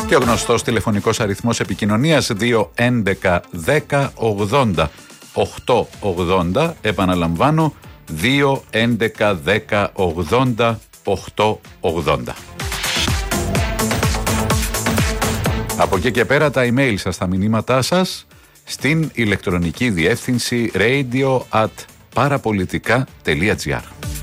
Και ο γνωστός τηλεφωνικός αριθμός επικοινωνίας 211 10 80 880. Επαναλαμβάνω, 211 10 80 880. Από εκεί και πέρα τα email σας, τα μηνύματά σας στην ηλεκτρονική διεύθυνση radio@parapolitica.gr.